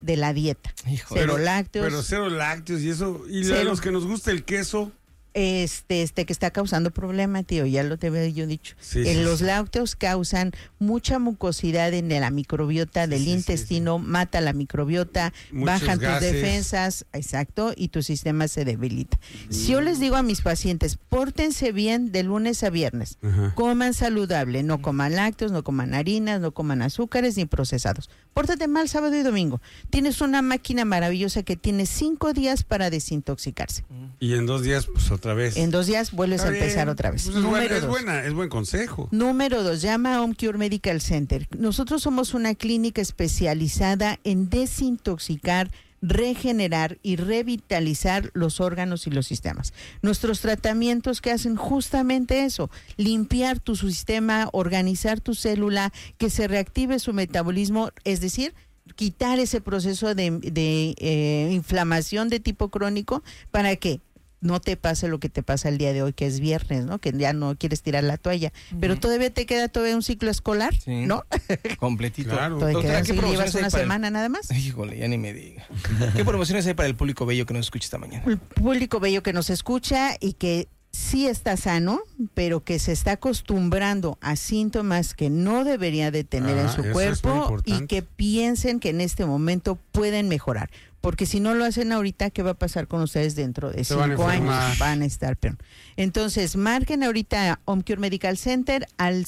de la dieta. Híjole. Cero lácteos. Pero cero lácteos y eso. Y a Cero. los que nos gusta el queso. Que está causando problema, tío, ya lo te había yo dicho. Sí, sí, Los sí. lácteos causan mucha mucosidad en la microbiota del sí, intestino, mata la microbiota, Muchos bajan tus gases. defensas, exacto, y tu sistema se debilita. Si yo les digo a mis pacientes, pórtense bien de lunes a viernes, Ajá. coman saludable, no coman lácteos, no coman harinas, no coman azúcares ni procesados. Pórtate mal sábado y domingo. Tienes una máquina maravillosa que tiene 5 días para desintoxicarse. Y en 2 días, pues otra vez. En 2 días vuelves Está a empezar bien. otra vez. Pues es Número dos. es buen consejo. Número 2, llama a OmCure Medical Center. Nosotros somos una clínica especializada en desintoxicar, regenerar y revitalizar los órganos y los sistemas. Nuestros tratamientos que hacen justamente eso, limpiar tu sistema, organizar tu célula, que se reactive su metabolismo, es decir, quitar ese proceso de inflamación de tipo crónico para que no te pase lo que te pasa el día de hoy, que es viernes, ¿no? Que ya no quieres tirar la toalla, pero todavía te queda un ciclo escolar, Sí. ¿no? Completito. Claro. Todavía Doctora, queda, ¿qué si promociones llevas hay una para el- semana nada más. Híjole, ya ni me diga. ¿Qué promociones hay para el público bello que nos escucha esta mañana? El público bello que nos escucha y que sí está sano, pero que se está acostumbrando a síntomas que no debería de tener en su eso es muy cuerpo y importante. que piensen que en este momento pueden mejorar. Porque si no lo hacen ahorita, ¿qué va a pasar con ustedes dentro de Se van a 5 años? enfermar. Van a estar peor. Entonces, marquen ahorita a OmCure Medical Center al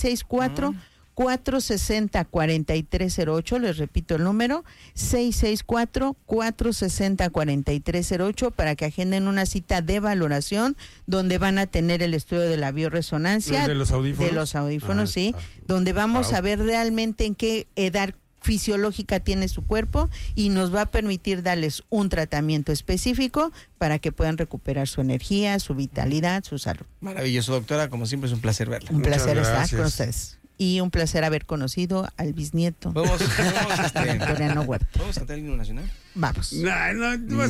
664-460-4308. Les repito el número, 664-460-4308 para que agenden una cita de valoración donde van a tener el estudio de la bioresonancia. ¿El de los audífonos? De los audífonos, Ah, sí. está. Donde vamos Wow. a ver realmente en qué edad fisiológica tiene su cuerpo y nos va a permitir darles un tratamiento específico para que puedan recuperar su energía, su vitalidad, su salud. Maravilloso, doctora. Como siempre es un placer verla. Un Muchas placer estar gracias. con ustedes. Y un placer haber conocido al bisnieto Vamos, Victoriano Huerta. ¿Vamos a cantar el himno nacional? Vamos. No,